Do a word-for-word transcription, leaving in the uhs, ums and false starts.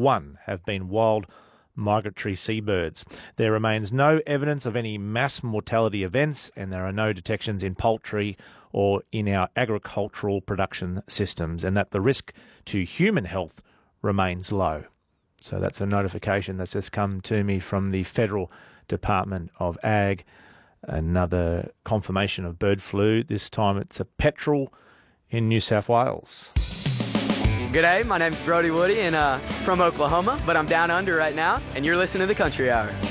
one have been wild migratory seabirds. There remains no evidence of any mass mortality events, and there are no detections in poultry or in our agricultural production systems, and that the risk to human health remains low. So that's a notification that's just come to me from the Federal Department of Ag. Another confirmation of bird flu. This time it's a petrel in New South Wales. G'day, my name's Brody Woody and uh, from Oklahoma, but I'm down under right now, and you're listening to the Country Hour.